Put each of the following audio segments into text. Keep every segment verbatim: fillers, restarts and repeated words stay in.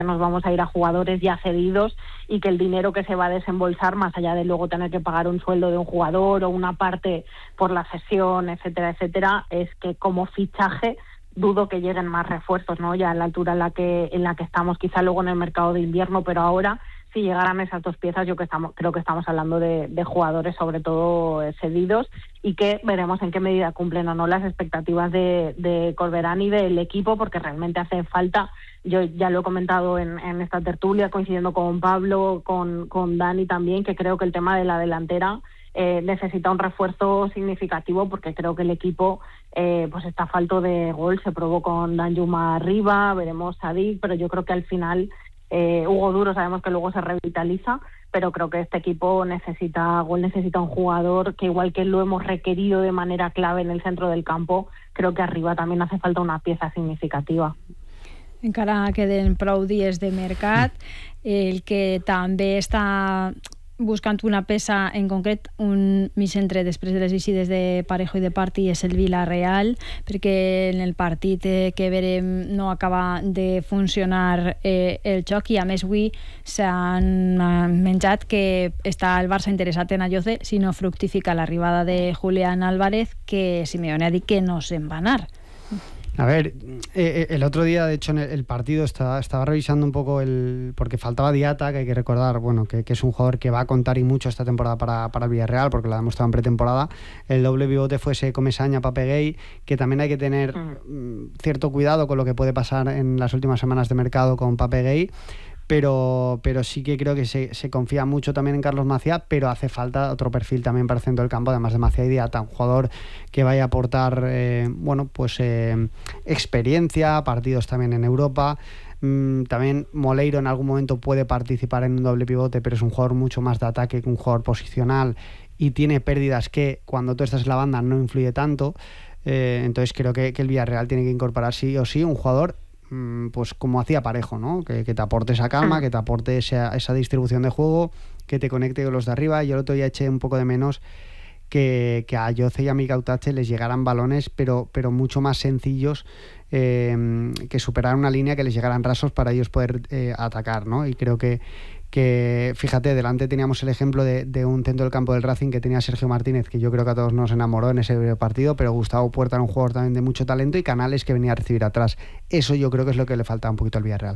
nos vamos a ir a jugadores ya cedidos y que el dinero que se va a desembolsar, más allá de luego tener que pagar un sueldo de un jugador o una parte por la cesión, etcétera, etcétera, es que como fichaje dudo que lleguen más refuerzos, ¿no? Ya a la altura en la que en la que estamos, quizá luego en el mercado de invierno, pero ahora si llegaran esas dos piezas, yo que estamos, creo que estamos hablando de, de jugadores sobre todo eh, cedidos, y que veremos en qué medida cumplen o no las expectativas de, de Corberán y del equipo, porque realmente hace falta. Yo ya lo he comentado en, en esta tertulia, coincidiendo con Pablo, con, con Dani también, que creo que el tema de la delantera eh, necesita un refuerzo significativo, porque creo que el equipo eh, pues está falto de gol. Se probó con Danjuma arriba, veremos a Dick, pero yo creo que al final Eh, Hugo Duro sabemos que luego se revitaliza, pero creo que este equipo necesita gol, necesita un jugador que, igual que lo hemos requerido de manera clave en el centro del campo, creo que arriba también hace falta una pieza significativa. Encara queden prou dies de mercat. El que també està buscant una peça en concret, un migcentre després de les visites de Parejo i de Partey, és el Villarreal, perquè en el partit eh, que verem no acaba de funcionar eh, el xoc, i a més avui s'han menjat que està el Barça interessat en Ayoce si no fructifica l'arribada de Julián Álvarez, que Simeone ha dit que no se'n va anar. A ver, eh, el otro día, de hecho, en el partido estaba, estaba revisando un poco el... porque faltaba Diata, que hay que recordar, bueno, que, que es un jugador que va a contar y mucho esta temporada para, para el Villarreal, porque lo ha demostrado en pretemporada. El doble pivote fue ese Comesaña, Pape Gay, que también hay que tener mm, cierto cuidado con lo que puede pasar en las últimas semanas de mercado con Pape Gay. Pero, pero sí que creo que se, se confía mucho también en Carlos Maciá, pero hace falta otro perfil también para el centro del campo, además de Maciá y Diata, un jugador que vaya a aportar eh, bueno, pues eh, experiencia, partidos también en Europa. Mm, también Moleiro en algún momento puede participar en un doble pivote, pero es un jugador mucho más de ataque que un jugador posicional, y tiene pérdidas que cuando tú estás en la banda no influye tanto. Eh, entonces creo que, que el Villarreal tiene que incorporar sí o sí un jugador pues como hacía Parejo, ¿no? Que, que te aporte esa calma, que te aporte esa, esa distribución de juego, que te conecte con los de arriba. Yo el otro día eché un poco de menos que, que a Ayoce y a Mika Utache les llegaran balones, pero, pero mucho más sencillos, eh, que superaran una línea, que les llegaran rasos para ellos poder eh, atacar, ¿no? Y creo que que fíjate, delante teníamos el ejemplo de, de un centro del campo del Racing que tenía Sergio Martínez, que yo creo que a todos nos enamoró en ese partido, pero Gustavo Puerta era un jugador también de mucho talento, y Canales, que venía a recibir atrás. Eso yo creo que es lo que le falta un poquito al Villarreal.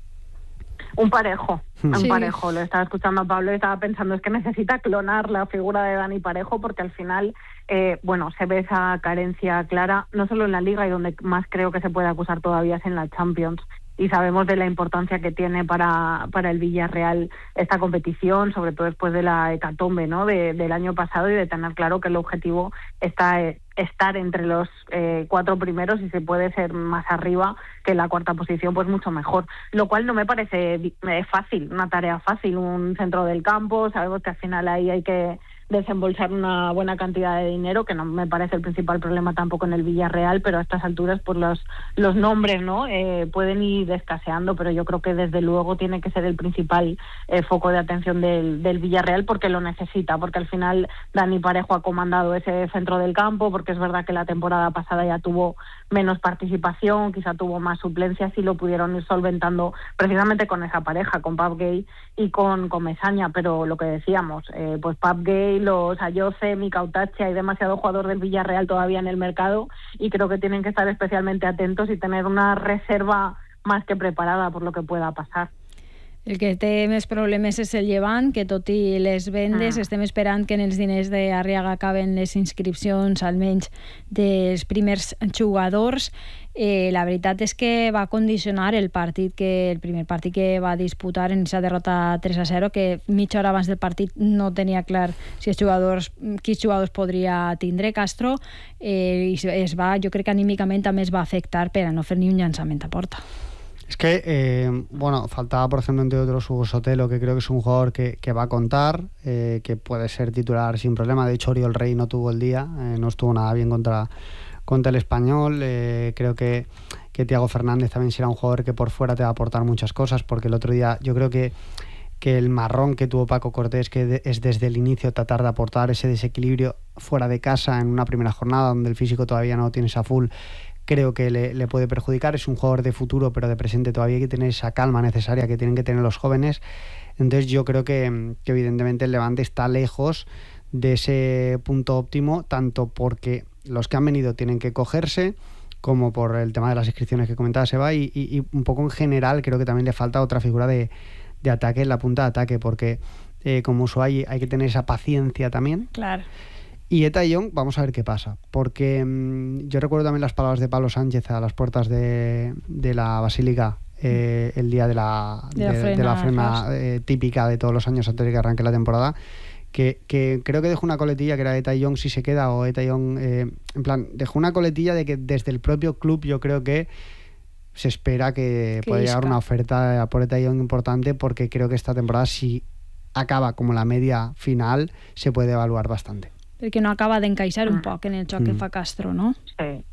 Un Parejo, un sí. Parejo. Lo estaba escuchando a Pablo y estaba pensando, es que necesita clonar la figura de Dani Parejo, porque al final, eh, bueno, se ve esa carencia clara, no solo en la Liga, y donde más creo que se puede acusar todavía es en la Champions. Y sabemos de la importancia que tiene para, para el Villarreal esta competición, sobre todo después de la hecatombe, ¿no? de, del año pasado, y de tener claro que el objetivo está eh, estar entre los eh, cuatro primeros, y si puede ser más arriba que la cuarta posición, pues mucho mejor. Lo cual no me parece eh, fácil, una tarea fácil, un centro del campo. Sabemos que al final ahí hay que desembolsar una buena cantidad de dinero, que no me parece el principal problema tampoco en el Villarreal, pero a estas alturas pues los los nombres no eh, pueden ir escaseando, pero yo creo que desde luego tiene que ser el principal eh, foco de atención del, del Villarreal, porque lo necesita, porque al final Dani Parejo ha comandado ese centro del campo, porque es verdad que la temporada pasada ya tuvo menos participación, quizá tuvo más suplencias, y lo pudieron ir solventando precisamente con esa pareja, con Pape Gay y con Comesaña, pero lo que decíamos, eh, pues Pape Gay, los Ayoce, Mika Utache, hay demasiado jugador del Villarreal todavía en el mercado, y creo que tienen que estar especialmente atentos y tener una reserva más que preparada por lo que pueda pasar. El que té més problemes és el Llevant, que tot i les vendes mm. estem esperant que en els diners d'Arriaga acaben les inscripcions almenys dels primers jugadors. Eh, la veritat és que va condicionar el partit, que el primer partit que va disputar en aquesta derrota tres a zero, que mitja hora abans del partit no tenia clar si els jugadors, quins jugadors podria tindre Castro, eh, i es va, jo crec que anímicament també es va afectar per a no fer ni un llançament a porta. Es que, eh, bueno, faltaba por ejemplo entre otros Hugo Sotelo, que creo que es un jugador que, que va a contar, eh, que puede ser titular sin problema. De hecho, Oriol Rey no tuvo el día, eh, no estuvo nada bien contra, contra el Español. Eh, creo que, que Thiago Fernández también será un jugador que por fuera te va a aportar muchas cosas, porque el otro día yo creo que, que el marrón que tuvo Paco Cortés, que de, es desde el inicio tratar de aportar ese desequilibrio fuera de casa en una primera jornada donde el físico todavía no tienes a full, creo que le, le puede perjudicar. Es un jugador de futuro, pero de presente todavía hay que tener esa calma necesaria que tienen que tener los jóvenes. Entonces yo creo que, que evidentemente el Levante está lejos de ese punto óptimo, tanto porque los que han venido tienen que cogerse, como por el tema de las inscripciones que comentaba Seba, y, y, y un poco en general creo que también le falta otra figura de, de ataque en la punta de ataque, porque eh, como Ushuaia hay que tener esa paciencia también. Claro. Y Eta Young, vamos a ver qué pasa, porque mmm, yo recuerdo también las palabras de Pablo Sánchez a las puertas de, de la Basílica eh, el día de la, de la de, frena, de la frena eh, típica de todos los años antes de que arranque la temporada, que, que creo que dejó una coletilla que era Eta Young si se queda, o Eta Young, eh, en plan, dejó una coletilla de que desde el propio club yo creo que se espera que pueda llegar una oferta por Eta Young importante, porque creo que esta temporada, si acaba como la media final, se puede evaluar bastante. Perquè no acaba d'encaixar un poc en el joc mm. que fa Castro, ¿no? Sí.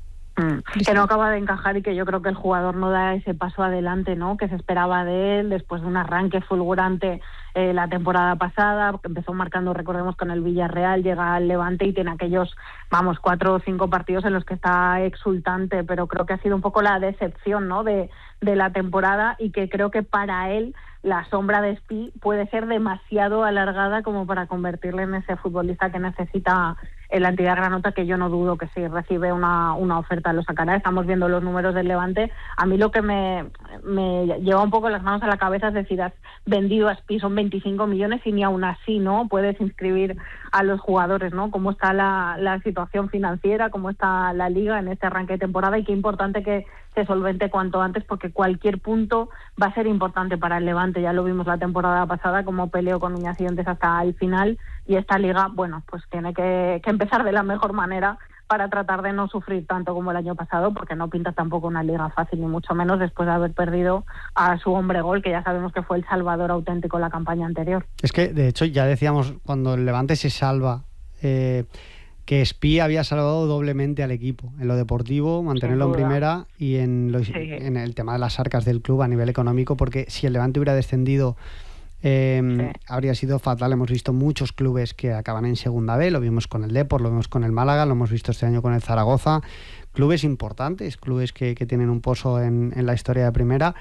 Mm. Que no acaba de encajar y que yo creo que el jugador no da ese paso adelante, ¿no?, que se esperaba de él después de un arranque fulgurante eh, la temporada pasada, porque empezó marcando, recordemos, con el Villarreal, llega al Levante y tiene aquellos, vamos, cuatro o cinco partidos en los que está exultante, pero creo que ha sido un poco la decepción, ¿no?, de, de la temporada, y que creo que para él la sombra de Spi puede ser demasiado alargada como para convertirle en ese futbolista que necesita en la entidad granota, que yo no dudo que si recibe una, una oferta lo sacará. Estamos viendo los números del Levante. A mí lo que me, me lleva un poco las manos a la cabeza es decir, has vendido a Spi, son veinticinco millones y ni aún así no puedes inscribir a los jugadores, ¿no? Cómo está la, la situación financiera, cómo está la liga en este arranque de temporada, y qué importante que se solvente cuanto antes, porque cualquier punto va a ser importante para el Levante. Ya lo vimos la temporada pasada, como peleó con Uñacientes hasta el final, y esta liga, bueno, pues tiene que, que empezar de la mejor manera para tratar de no sufrir tanto como el año pasado, porque no pinta tampoco una liga fácil, ni mucho menos después de haber perdido a su hombre gol, que ya sabemos que fue el salvador auténtico en la campaña anterior. Es que, de hecho, ya decíamos, cuando el Levante se salva, eh, que Spi había salvado doblemente al equipo, en lo deportivo, mantenerlo en primera, y en, lo, sí. en el tema de las arcas del club a nivel económico, porque si el Levante hubiera descendido, eh, sí. habría sido fatal. Hemos visto muchos clubes que acaban en segunda B, lo vimos con el Depor, lo vimos con el Málaga, lo hemos visto este año con el Zaragoza, clubes importantes, clubes que, que tienen un pozo en, en la historia de primera,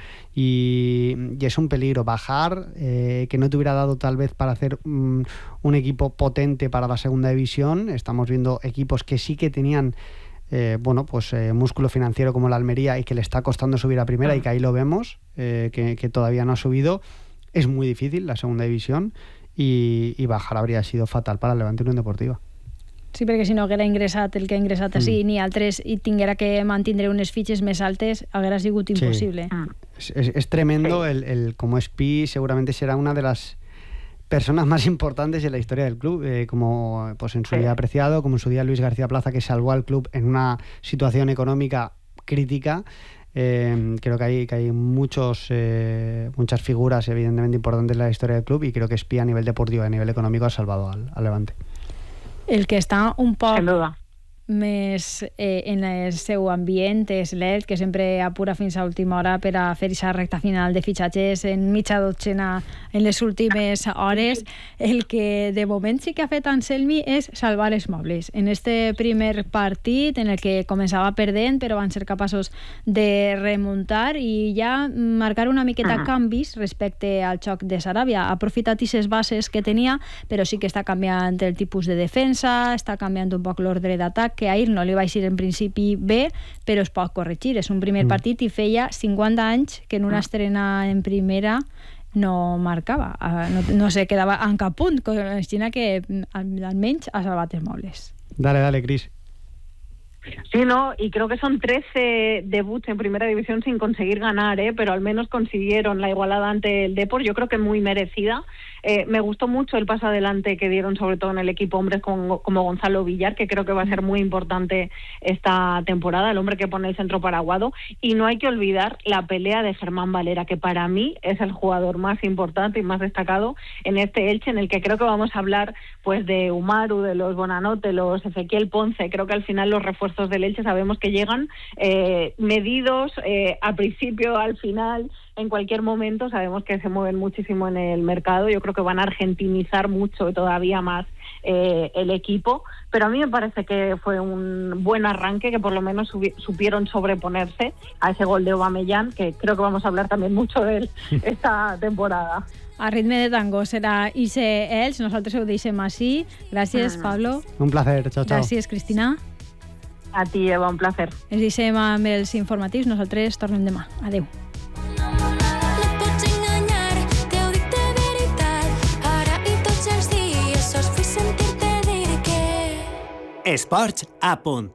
y, y es un peligro bajar, eh, que no te hubiera dado tal vez para hacer um, un equipo potente para la segunda división. Estamos viendo equipos que sí que tenían eh, bueno, pues eh, músculo financiero, como la Almería, y que le está costando subir a primera, y que ahí lo vemos, eh, que, que todavía no ha subido. Es muy difícil la segunda división, y, y bajar habría sido fatal para el Levante Unión Deportiva. Sí, perquè si no haguera ingressat el que ha ingressat així, mm. ni altres, i tinguera que mantindre unes fitxes més altes, haguera sigut imposible. Sí. Es, es tremendo. Sí. El, el, como Spi seguramente será una de las personas más importantes en la historia del club, eh, como pues en su sí. día Apreciado, como en su día Luis García Plaza, que salvó al club en una situación económica crítica. Eh, creo que hay, que hay muchos, eh, muchas figuras evidentemente importantes en la historia del club, y creo que Spi a nivel deportivo y a nivel económico ha salvado al, al Levante. El que està un poc més eh, en el seu ambient és l'Elx, que sempre apura fins a última hora per a fer aquesta recta final de fitxatges en mitja dotzena en les últimes hores. El que de moment sí que ha fet Anselmi és salvar els mobles. En este primer partit, en el que començava perdent, però van ser capaços de remuntar i ja marcar una miqueta canvis respecte al xoc de Saràbia. Ha aprofitat aquestes bases que tenia, però sí que està canviant el tipus de defensa, està canviant un poc l'ordre d'atac, que ahir no li va eixir en principi bé, però es pot corregir. És un primer partit i feia cinquanta anys que en una estrena en primera no marcava, no, no se quedava en cap punt, així que almenys ha salvat els mobles. Dale, dale, Cris. Sí, no, y creo que son trece debuts en primera división sin conseguir ganar, ¿eh? Pero al menos consiguieron la igualada ante el Depor, yo creo que muy merecida. Eh, me gustó mucho el paso adelante que dieron, sobre todo en el equipo hombres con, como Gonzalo Villar, que creo que va a ser muy importante esta temporada, el hombre que pone el centro paraguado. Y no hay que olvidar la pelea de Germán Valera, que para mí es el jugador más importante y más destacado en este Elche, en el que creo que vamos a hablar pues de Umaru, de los Bonanote, los Ezequiel Ponce. Creo que al final los refuerzos refuerzos del Elche sabemos que llegan eh, medidos eh, al principio, al final, en cualquier momento. Sabemos que se mueven muchísimo en el mercado. Yo creo que van a argentinizar mucho y todavía más eh, el equipo, pero a mí me parece que fue un buen arranque, que por lo menos supieron sobreponerse a ese gol de Aubameyang, que creo que vamos a hablar también mucho de él esta temporada. A ritme de tango serà Ise Elx, nosaltres ho deixem així. Gràcies, Pablo. Un placer, xau, xau. Gràcies, Cristina. A ti, Eva, un placer. Ens deixem amb els informatius, nosaltres tornem demà. Adeu. Esports a punt.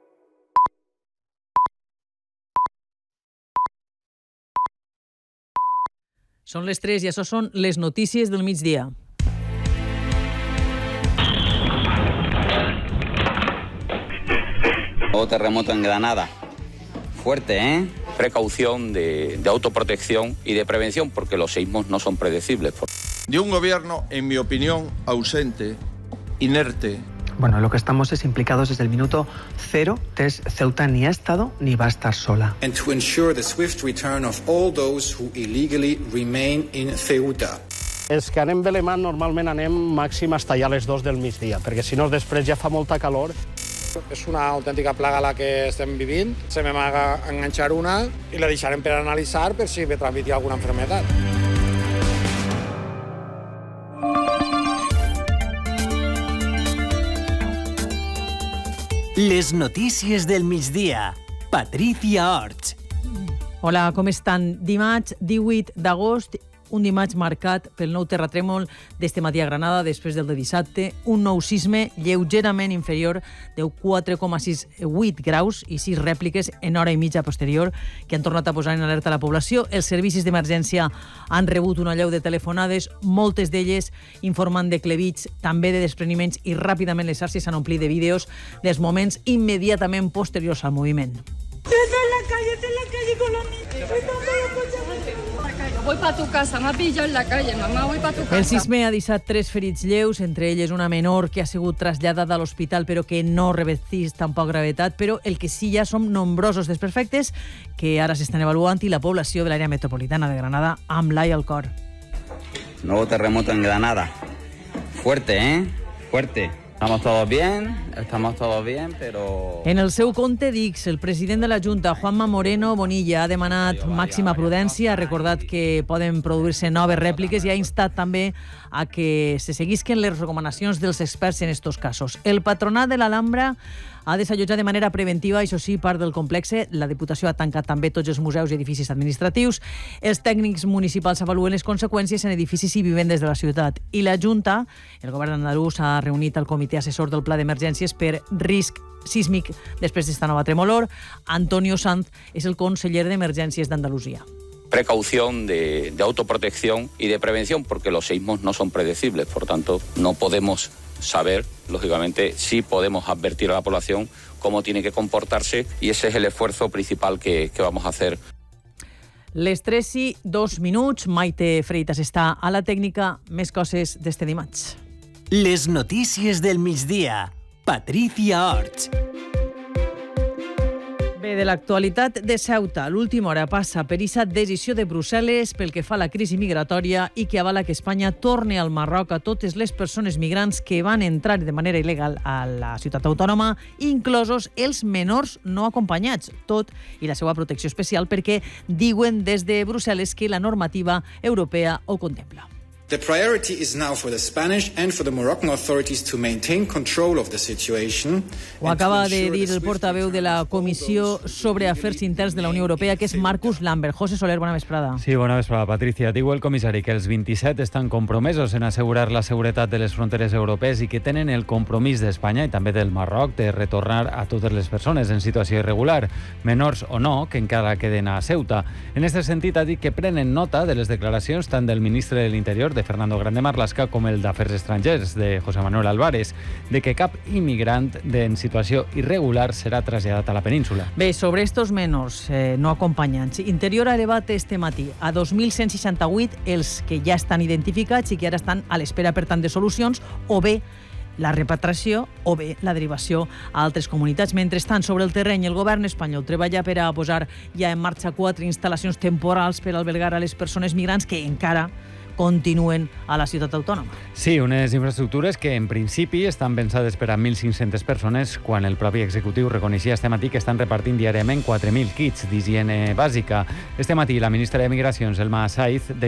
Són les tres i això són les notícies del migdia. Nuevo terremoto en Granada. Fuerte, ¿eh? Precaución de, de autoprotección y de prevención, porque los sismos no son predecibles. De un gobierno, en mi opinión, ausente, inerte. Bueno, lo que estamos es implicados desde el minuto cero. Entonces, Ceuta ni ha estado ni va a estar sola. And to ensure the swift return of all those who illegally remain in Ceuta. Els que anem velemant normalment anem màxim hasta allà a les dos del migdia, perquè si no després ja fa molta calor. És una autèntica plaga la que estem vivint. Se me va a enganxar una i la deixarem per analitzar per si me transmetia alguna enfermedad. Les notícies del migdia. Patricia Orts. Hola, com estan? Dimarts divuit d'agost, un dimarts marcat pel nou terratrèmol d'este matí a Granada, després del de dissabte, un nou sisme lleugerament inferior de quatre coma vuit graus i sis rèpliques en hora i mitja posterior que han tornat a posar en alerta la població. Els servicis d'emergència han rebut una allau de telefonades, moltes d'elles informant de clevits, també de despreniments, i ràpidament les xarxes s'han omplit de vídeos dels moments immediatament posteriors al moviment. Estoy en la calle, estoy en la calle con los niños. Voy para tu casa, me ha pillado en la calle, mamá, voy para tu casa. El sisme ha deixat tres ferits lleus, entre elles una menor que ha sigut traslladada a l'hospital però que no revestís tampoc gravetat, però el que sí ja són nombrosos desperfectes que ara s'estan avaluant i la població de l'àrea metropolitana de Granada amb l'ai al cor. Nuevo terremoto en Granada. Fuerte, ¿eh? Fuerte. Estamos todos bien, estamos todos bien, pero... En el seu compte d'X, el president de la Junta, Juanma Moreno Bonilla, ha demanat màxima prudència, ha recordat que poden produir-se noves rèpliques i ha instat també a que se seguisquen les recomanacions dels experts en estos casos. El patronat de l'Alhambra ha desallotjat de manera preventiva, això sí, part del complexe. La Diputació ha tancat també tots els museus i edificis administratius. Els tècnics municipals avaluen les conseqüències en edificis i vivendes de la ciutat. I la Junta, el govern andalús, ha reunit el comitè assessor del Pla d'Emergències per risc sísmic després d'esta nova tremolor. Antonio Sanz és el conseller d'Emergències d'Andalusia. Precaución de, de autoprotección y de prevención, porque los sismos no son predecibles. Por tanto, no podemos saber, lógicamente, sí podemos advertir a la población cómo tiene que comportarse, y ese es el esfuerzo principal que, que vamos a hacer. Les tres i dos minuts, Maite Freitas està a la tècnica. Més coses d'este dimarts. Les notícies del migdia. Patricia Orts. Bé, de l'actualitat de Ceuta, l'última hora passa per aquesta decisió de Brussel·les pel que fa a la crisi migratòria i que avala que Espanya torni al Marroc a totes les persones migrants que van entrar de manera il·legal a la ciutat autònoma, inclosos els menors no acompanyats, tot i la seva protecció especial, perquè diuen des de Brussel·les que la normativa europea ho contempla. The priority is now for the Spanish and for the Moroccan authorities to maintain control of the situation. Ho acaba de dir el portaveu de la Comissió sobre Afers Interns de la Unió Europea, que és Marcus Lambert. José Soler, bona vesprada. Sí, bona vesprada, Patricia. Diu el comissari que els vint-i-set estan compromesos en assegurar la seguretat de les fronteres europees i que tenen el compromís d'Espanya i també del Marroc de retornar a totes les persones en situació irregular, menors o no, que encara queden a Ceuta. En aquest sentit, ha dit que prenen nota de les declaracions tant del ministre de l'Interior, de Fernando Grande Marlaska, com el d'Afers Estrangers, de José Manuel Álvarez, de que cap immigrant en situació irregular serà traslladat a la península. Bé, sobre estos menors eh, no acompanyants, Interior ha elevat este matí a dos mil cent seixanta-vuit els que ja estan identificats i que ara estan a l'espera, per tant, de solucions, o bé la repatriació o bé la derivació a altres comunitats. Mentrestant, sobre el terreny, el govern espanyol treballa per a posar ja en marxa quatre instal·lacions temporals per albergar a les persones migrants que encara continuen a la ciutat autònoma. Sí, unes infraestructures que en principi estan pensades per a mil cinc-centes persones, quan el propi executiu reconeixia este matí que estan repartint diàriament quatre mil kits d'higiene bàsica. Este matí la ministra de Migracions, Elma Saiz,